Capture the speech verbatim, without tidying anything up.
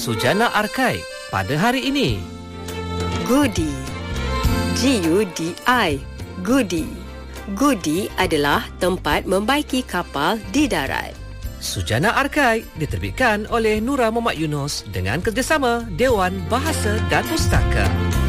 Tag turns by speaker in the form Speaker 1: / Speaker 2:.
Speaker 1: Sujana Arkai pada hari ini.
Speaker 2: Goodie. G U D I. Goodie. Goodie adalah tempat membaiki kapal di darat.
Speaker 1: Sujana Arkai diterbitkan oleh Nura Muhammad Yunus dengan kerjasama Dewan Bahasa dan Pustaka.